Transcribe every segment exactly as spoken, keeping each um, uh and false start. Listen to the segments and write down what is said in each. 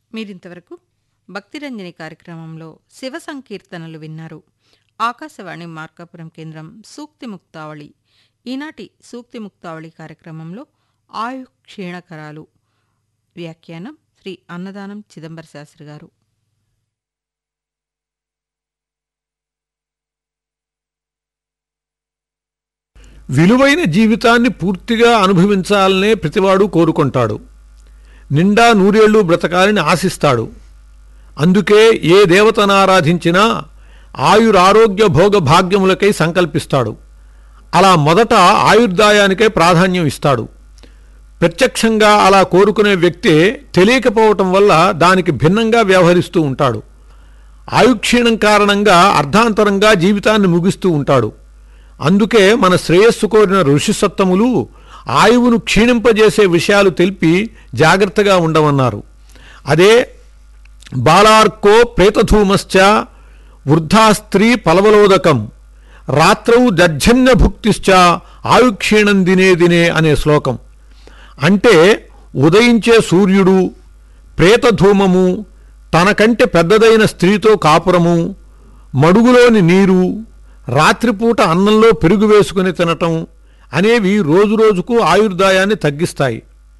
మీరింతవరకు భక్తిరంజని కార్యక్రమంలో శివ సంకీర్తనలు విన్నారు. ఆకాశవాణి మార్కాపురం కేంద్రం సూక్తి ముక్తావళి. ఈనాటి సూక్తి ముక్తావళి కార్యక్రమంలో ఆయు క్షీణకరాలు వ్యాఖ్యానం శ్రీ అన్నదానం చిదంబర శాస్త్రి గారు. విలువైన జీవితాన్ని పూర్తిగా అనుభవించాలనే ప్రతివాడు కోరుకుంటాడు. నిండా నూరేళ్లు బ్రతకాలని ఆశిస్తాడు. అందుకే ఏ దేవతను ఆరాధించినా ఆయురారోగ్య భోగ భాగ్యములకై సంకల్పిస్తాడు. అలా మొదట ఆయుర్దాయానికే ప్రాధాన్యం ఇస్తాడు. ప్రత్యక్షంగా అలా కోరుకునే వ్యక్తే తెలియకపోవటం వల్ల దానికి భిన్నంగా వ్యవహరిస్తూ ఉంటాడు. ఆయుక్షీణం కారణంగా అర్ధాంతరంగా జీవితాన్ని ముగిస్తూ ఉంటాడు. అందుకే మన శ్రేయస్సు కోరిన ఋషిసత్తములు ఆయువును క్షీణింపజేసే విషయాలు తెలిపి జాగ్రత్తగా ఉండమన్నారు. అదే బాలార్కో ప్రేతధూమశ్చ వృద్ధాస్త్రీ పలవలోదకం రాత్రౌ దర్జన్య భుక్తిశ్చ ఆయుక్షీణం దినే దినే అనే శ్లోకం. అంటే ఉదయించే సూర్యుడు, ప్రేతధూమము, తనకంటే పెద్దదైన స్త్రీతో కాపురము, మడుగులోని నీరు, రాత్రిపూట అన్నంలో పెరుగు వేసుకుని తినటం అనేవి రోజురోజుకు ఆయుర్దాయాన్ని తగ్గిస్తాయి.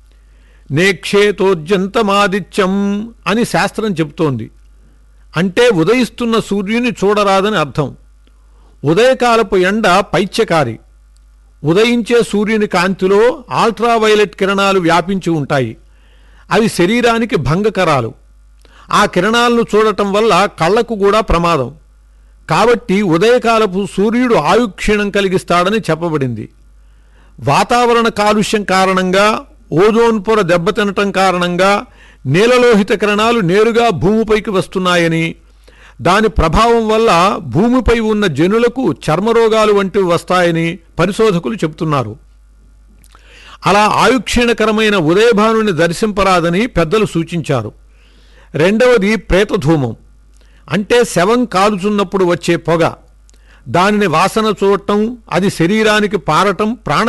నేక్షేతోజ్యంతమాదిత్యం అని శాస్త్రం చెబుతోంది. అంటే ఉదయిస్తున్న సూర్యుని చూడరాదని అర్థం. ఉదయకాలపు ఎండ పైత్యకారి. ఉదయించే సూర్యుని కాంతిలో అల్ట్రావైలెట్ కిరణాలు వ్యాపించి ఉంటాయి. అవి శరీరానికి భంగకరాలు. ఆ కిరణాలను చూడటం వల్ల కళ్లకు కూడా ప్రమాదం. కాబట్టి ఉదయకాలపు సూర్యుడు ఆయుక్షీణం కలిగిస్తాడని చెప్పబడింది. వాతావరణ కాలుష్యం కారణంగా, ఓజోన్ పొర దెబ్బతినటం కారణంగా నీలలోహిత కిరణాలు నేరుగా భూమిపైకి వస్తున్నాయని, దాని ప్రభావం వల్ల భూమిపై ఉన్న జనులకు చర్మరోగాలు వంటివి వస్తాయని పరిశోధకులు చెబుతున్నారు. అలా ఆయుక్షీణకరమైన ఉదయభానుని దర్శింపరాదని పెద్దలు సూచించారు. రెండవది ప్రేతధూమం. అంటే శవం కాలుచున్నప్పుడు వచ్చే పొగ. దానిని వాసన చూడటం, అది శరీరానికి పారటం ప్రాణ